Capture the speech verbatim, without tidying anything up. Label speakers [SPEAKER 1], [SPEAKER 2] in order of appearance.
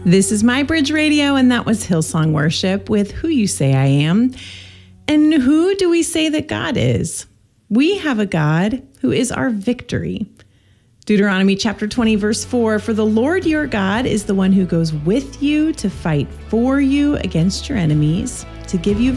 [SPEAKER 1] This is My Bridge Radio, and that was Hillsong Worship with Who You Say I Am. And who do we say that God is? We have a God who is our victory. Deuteronomy chapter twenty, verse four, for the Lord your God is the one who goes with you to fight for you against your enemies, to give you